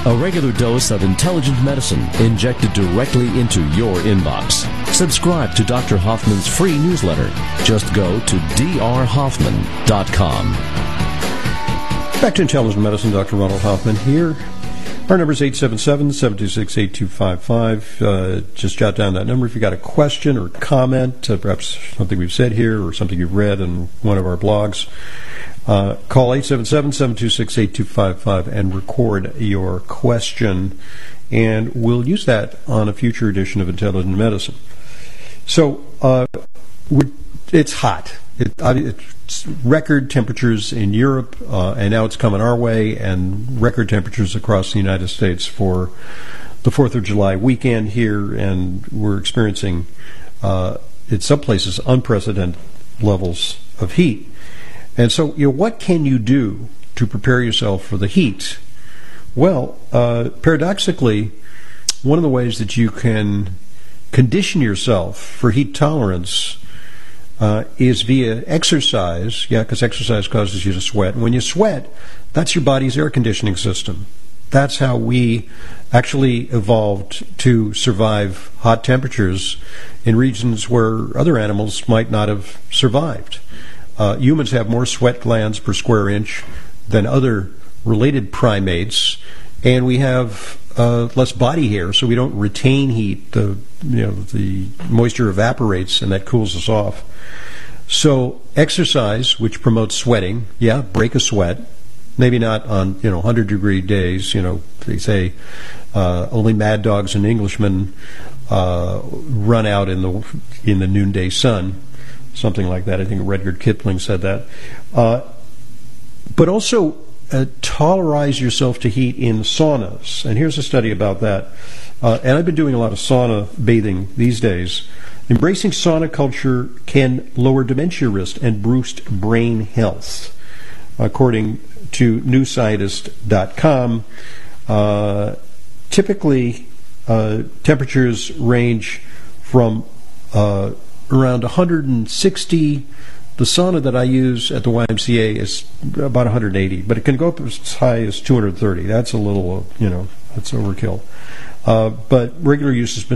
A regular dose of intelligent medicine injected directly into your inbox. Subscribe to Dr. Hoffman's free newsletter. Just go to drhoffman.com. Back to Intelligent Medicine, Dr. Ronald Hoffman here. Our number is 877-726-8255. Just jot down that number if you got a question or comment, perhaps something we've said here or something you've read in one of our blogs. Call 877-726-8255 and record your question, and we'll use that on a future edition of Intelligent Medicine. So it's hot. It's record temperatures in Europe, and now it's coming our way, and record temperatures across the United States for the 4th of July weekend here, and we're experiencing, in some places, unprecedented levels of heat. And so, what can you do to prepare yourself for the heat? Well, paradoxically, one of the ways that you can condition yourself for heat tolerance is via exercise. Yeah, because exercise causes you to sweat. And when you sweat, that's your body's air conditioning system. That's how we actually evolved to survive hot temperatures in regions where other animals might not have survived. Humans have more sweat glands per square inch than other related primates, and we have less body hair, so we don't retain heat. The moisture evaporates, and that cools us off. So exercise, which promotes sweating, break a sweat. Maybe not on 100-degree days. They say only mad dogs and Englishmen run out in the noonday sun. Something like that. I think Rudyard Kipling said that. But also tolerize yourself to heat in saunas. And here's a study about that. And I've been doing a lot of sauna bathing these days. Embracing sauna culture can lower dementia risk and boost brain health, according to newscientist.com. Typically, temperatures range from around 160. The sauna that I use at the YMCA is about 180, but it can go up as high as 230. That's a little, that's overkill. But regular use has been